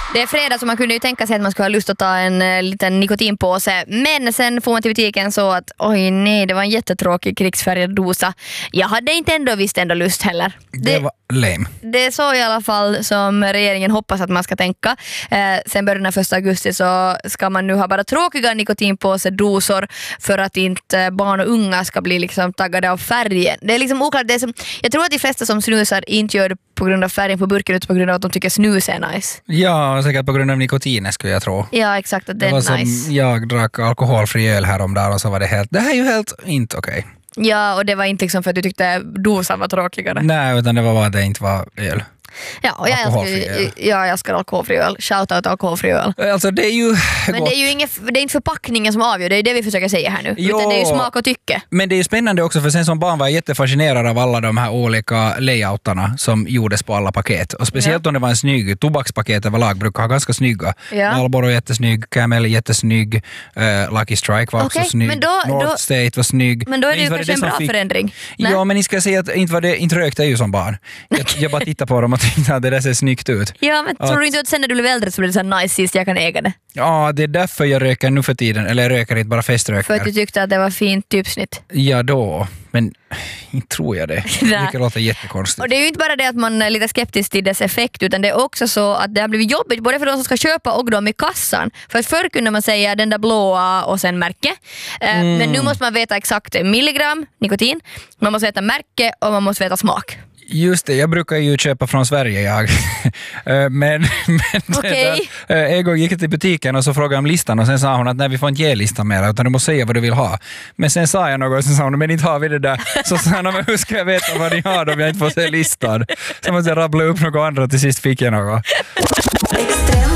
Det är fredag så man kunde ju tänka sig att man skulle ha lust att ta en liten nikotinpåse. Men sen får man till butiken så att oj nej, det var en jättetråkig krigsfärgad dosa. Jag hade inte ändå lust heller. Det var lame. Det är så i alla fall som regeringen hoppas att man ska tänka. Sen början av 1 augusti så ska man nu ha bara tråkiga nikotinpåsedosor för att inte barn och unga ska bli liksom taggade av färgen. Det är liksom oklart. Jag tror att de flesta som snusar inte gör det på grund av färgen på burken utan på grund av att de tycker snus är nice. Ja, säkert på grund av nikotinen skulle jag tro. Ja, exakt. Att det var är som nice. jag drack alkoholfri öl häromdagen och så var det här är ju helt inte okej. Ja, och det var inte liksom för att du tyckte dosan var tråkigare. Nej, utan det var bara att det inte var öl. Ja, och jag älskar alkoholfri öl. Shoutout alkoholfri öl. Alltså det är ju men gott. det är ju det är inte förpackningen som avgör, det är det vi försöker säga här nu. Utan det är ju smak och tycke. Men det är ju spännande också för sen som barn var jag jättefascinerad av alla de här olika layoutarna som gjordes på alla paket. Och speciellt om det var en snygg, tobakspaket överlag brukar ha ganska snygga. Marlboro är jättesnygg, Camel är jättesnygg, Lucky Strike var också snygg, men North State var snygg. Men då är det ju kanske en bra förändring. Ja, men ni ska säga att inte rökte jag ju som barn. Jag bara tittar på dem och tänkte att det där ser snyggt ut. Ja, men tror du inte att sen när du blir äldre så blir det så nice sist jag kan äga det? Ja, det är därför jag röker nu för tiden. Eller jag röker inte bara feströkar. För att du tyckte att det var fint typsnitt. Ja då, men inte tror jag det. Det låter jättekonstigt. Och det är ju inte bara det att man är lite skeptisk till dess effekt utan det är också så att det har blivit jobbigt både för de som ska köpa och de i kassan. För att förr kunde man säga den där blåa och sen märke. Men nu måste man veta exakt milligram nikotin. Man måste veta märke och man måste veta smak. Just det, jag brukar ju köpa från Sverige jag. men en gång gick jag till butiken och så frågade om listan och sen sa hon att nej, vi får inte ge listan mer utan du måste säga vad du vill ha. Men sen sa jag något och sen sa hon men inte har vi det där. Så sa hon men hur ska jag veta vad ni har om jag inte får se listan? Så måste jag rabbla upp något andra och till sist fick jag något.